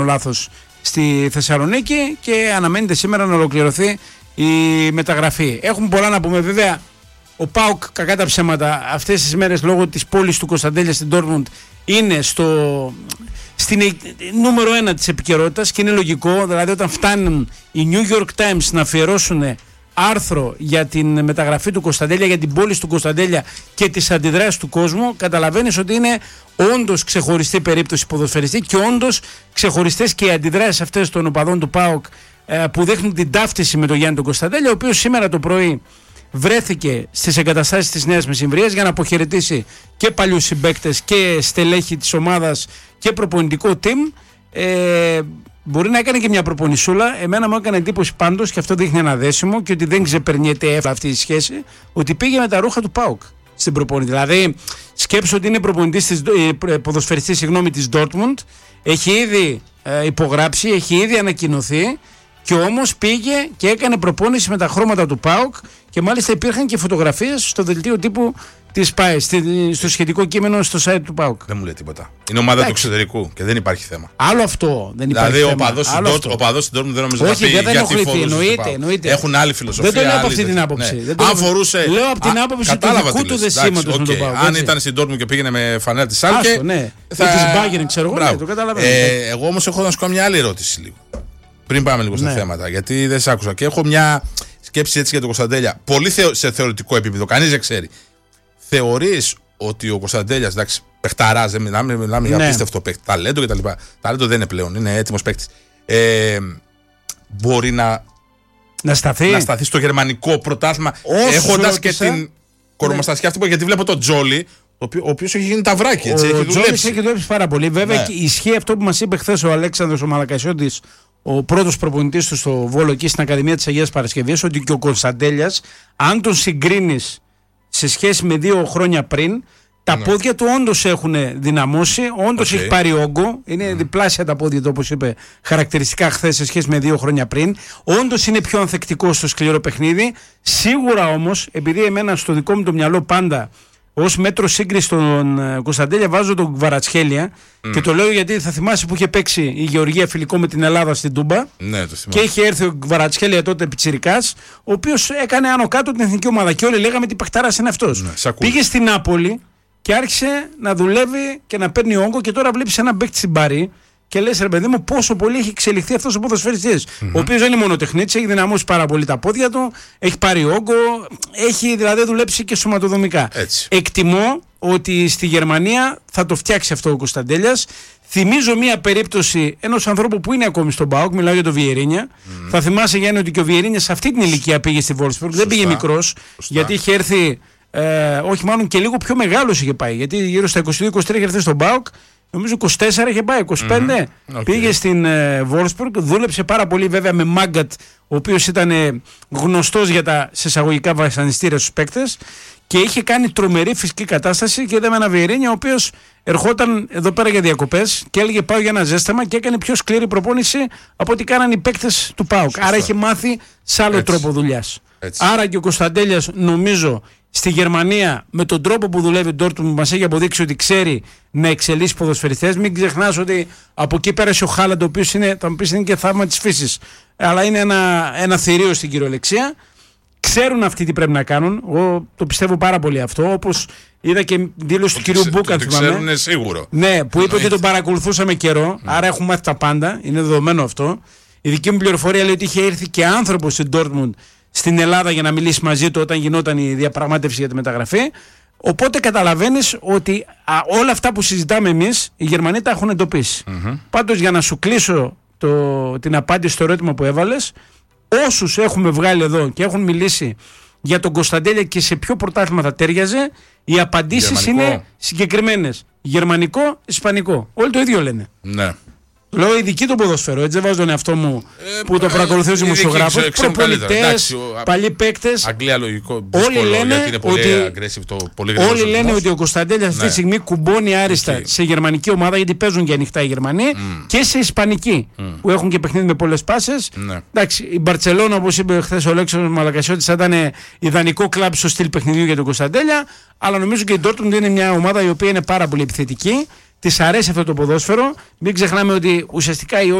λάθος στη Θεσσαλονίκη και αναμένεται σήμερα να ολοκληρωθεί η μεταγραφή. Έχουμε πολλά να πούμε. Βέβαια, ο ΠΑΟΚ, κακά τα ψέματα, αυτές τις μέρες λόγω της πόλης του Κωνσταντέλια στην Ντόρτμουντ είναι στην νούμερο 1 της επικαιρότητας και είναι λογικό. Δηλαδή, όταν φτάνουν οι New York Times να αφιερώσουν άρθρο για την μεταγραφή του Κωνσταντέλια, για την πόλη του Κωνσταντέλια και τις αντιδράσεις του κόσμου, καταλαβαίνεις ότι είναι όντως ξεχωριστή περίπτωση ποδοσφαιριστή και όντως ξεχωριστές και οι αντιδράσεις αυτές των οπαδών του ΠΑΟΚ που δείχνουν την ταύτιση με τον Γιάννη τον Κωνσταντέλια, ο οποίος σήμερα το πρωί βρέθηκε στις εγκαταστάσεις της Νέας Μεσημβρίας για να αποχαιρετήσει και παλιούς συμπαίκτες και στελέχη της ομάδας και προπονητικό team. Μπορεί να έκανε και μια προπονησούλα. Εμένα μου έκανε εντύπωση πάντως, και αυτό δείχνει ένα δέσιμο και ότι δεν ξεπερνιέται εύκολα αυτή η σχέση, ότι πήγε με τα ρούχα του ΠΑΟΚ στην προπόνηση. Δηλαδή, σκέψου ότι είναι ποδοσφαιριστής της Dortmund, έχει ήδη υπογράψει, έχει ήδη ανακοινωθεί και όμως πήγε και έκανε προπόνηση με τα χρώματα του ΠΑΟΚ και μάλιστα υπήρχαν και φωτογραφίες στο δελτίο τύπου της ΠΑΕ, στο σχετικό κείμενο στο site του ΠΑΟΚ. Δεν μου λέει τίποτα. Είναι ομάδα του εξωτερικού και δεν υπάρχει θέμα. Άλλο αυτό. Δεν υπάρχει δηλαδή θέμα. Ο παδός στην Dortmund δεν νομίζω να πει δεν γιατί φορούσε. Εννοείται. Έχουν άλλη φιλοσοφία. Δεν το λέω από αυτή την άποψη. Ναι. Αν φορούσε. Λέω από την άποψη του δικού του δεσίματος με τον ΠΑΟΚ. Αν ήταν στην Dortmund και πήγαινε με φανέλα της Σάλκε. Ναι. Της Bayern, ξέρω εγώ. Το καταλαβαίνω. Εγώ όμως έχω να σου κάνω μια άλλη ερώτηση λίγο. Πριν πάμε λίγο στα θέματα. Γιατί δεν σε άκουσα. Και έχω μια σκέψη έτσι για τον Κωνσταντέλια. Πολύ σε θεωρητικό επίπεδο. Κανείς δεν ξέρει. Θεωρείς ότι ο Κωνσταντέλιας, εντάξει, παιχταράς, δεν μιλάμε για απίστευτο παίκτη, ταλέντο κτλ. Ταλέντο δεν είναι πλέον, είναι έτοιμος παίκτης. Μπορεί να σταθεί στο γερμανικό πρωτάθλημα, έχοντας και την κορμοστασιά αυτή, γιατί βλέπω τον Τζόλι, ο οποίος έχει γίνει ταυράκι. Ο Τζόλις έχει δουλέψει πάρα πολύ. Βέβαια, ισχύει αυτό που μας είπε χθες ο Αλέξανδρος ο Μαλακασιώτης, ο πρώτος προπονητής του στο Βόλο εκεί στην Ακαδημία της Αγίας Παρασκευής, ότι και ο Κωνσταντέλιας, αν τον συγκρίνεις σε σχέση με 2 χρόνια πριν, τα πόδια του όντως έχουν δυναμώσει, όντως έχει πάρει όγκο, είναι διπλάσια τα πόδια του όπως είπε χαρακτηριστικά χθες σε σχέση με 2 χρόνια πριν, όντως είναι πιο ανθεκτικό στο σκληρό παιχνίδι. Σίγουρα όμως, επειδή εμένα στο δικό μου το μυαλό πάντα ως μέτρο σύγκριση στον Κωνσταντέλια βάζω τον Κβαρατσχέλια και το λέω γιατί θα θυμάσαι που είχε παίξει η Γεωργία φιλικό με την Ελλάδα στην Τούμπα και είχε έρθει ο Κβαρατσχέλια τότε πιτσιρικάς, ο οποίος έκανε άνω κάτω την εθνική ομάδα και όλοι λέγαμε τι παιχτάρας είναι αυτός. Πήγε στην Νάπολη και άρχισε να δουλεύει και να παίρνει όγκο και τώρα βλέπεις ένα παίκτη στην Παρί και λες ρε παιδί μου πόσο πολύ έχει εξελιχθεί αυτός ο ποδοσφαιριστής, ο οποίος δεν είναι μόνο τεχνίτης, έχει δυναμώσει πάρα πολύ τα πόδια του, έχει πάρει όγκο, έχει δηλαδή δουλέψει και σωματοδομικά. Εκτιμώ ότι στη Γερμανία θα το φτιάξει αυτό ο Κωνσταντέλιας. Θυμίζω μια περίπτωση ενός ανθρώπου που είναι ακόμη στον ΠΑΟΚ, μιλάω για τον Βιερίνια. Θα θυμάσαι Γιάννη ότι και ο Βιερίνια σε αυτή την ηλικία πήγε στη Wolfsburg, δεν πήγε μικρός, γιατί είχε έρθει, όχι μάλλον και λίγο πιο μεγάλος είχε πάει, γιατί γύρω στα 22-23 είχε έρθει στον ΠΑΟΚ. Νομίζω 24 είχε πάει, 25 πήγε στην Wolfsburg, δούλεψε πάρα πολύ βέβαια με Μάγκατ, ο οποίος ήταν γνωστός για τα συσσαγωγικά βασανιστήρια στους παίκτες και είχε κάνει τρομερή φυσική κατάσταση και είδαμε ένα Βιερίνια ο οποίος ερχόταν εδώ πέρα για διακοπές και έλεγε πάω για ένα ζέσταμα και έκανε πιο σκληρή προπόνηση από ό,τι κάνανε οι παίκτες του ΠΑΟΚ. Άρα είχε μάθει σε άλλο τρόπο δουλειάς. Άρα και ο Κωνσταντέλιας νομίζω στη Γερμανία με τον τρόπο που δουλεύει ο Ντόρτμουντ μας έχει αποδείξει ότι ξέρει να εξελίσσει ποδοσφαιριστές. Μην ξεχνάς ότι από εκεί πέρασε ο Χάλαντ, ο οποίος είναι, θα μου πεις, είναι και θαύμα της φύσης, αλλά είναι ένα θηρίο στην κυριολεξία. Ξέρουν αυτοί τι πρέπει να κάνουν. Εγώ το πιστεύω πάρα πολύ αυτό. Όπως είδα και δήλωση του κυρίου Μπούκα, θυμάμαι. Ξέρουν σίγουρο. Ναι, που είπε ότι τον παρακολουθούσαμε καιρό, άρα έχουμε μάθει τα πάντα. Είναι δεδομένο αυτό. Η δική μου πληροφορία λέει ότι είχε έρθει και άνθρωπος στην Ντόρτμουντ στην Ελλάδα για να μιλήσει μαζί του όταν γινόταν η διαπραγμάτευση για τη μεταγραφή. Οπότε καταλαβαίνεις ότι όλα αυτά που συζητάμε εμείς οι Γερμανοί τα έχουν εντοπίσει. Πάντως για να σου κλείσω την απάντηση στο ερώτημα που έβαλες, όσους έχουμε βγάλει εδώ και έχουν μιλήσει για τον Κωνσταντέλια και σε ποιο πρωτάθλημα θα τέριαζε, οι απαντήσεις είναι συγκεκριμένες. Γερμανικό, ισπανικό. Όλοι το ίδιο λένε. Ναι. Λέω ειδική το ποδοσφαίρο, έτσι δεν βάζω τον εαυτό μου που το παρακολουθεί ο δημοσιογράφος. Προπονητές, παλιοί παίκτες. Αγγλία λογικό. Όλοι λένε ότι, λένε ότι ο Κωνσταντέλιας αυτή τη στιγμή κουμπώνει άριστα σε γερμανική ομάδα, γιατί παίζουν και ανοιχτά οι Γερμανοί, και σε ισπανική που έχουν και παιχνίδι με πολλές πάσες. Εντάξει, η Μπαρτσελόνα, όπως είπε χθες ο Αλέξανδρος Μαλακασιώτης, θα ήταν ιδανικό κλαμπ στο στυλ παιχνιδιού για τον Κωνσταντέλια, αλλά νομίζω και η Ντόρτμουντ είναι μια ομάδα η οποία είναι πάρα πολύ επιθετική. της αρέσει αυτό το ποδόσφαιρο. Μην ξεχνάμε ότι ουσιαστικά η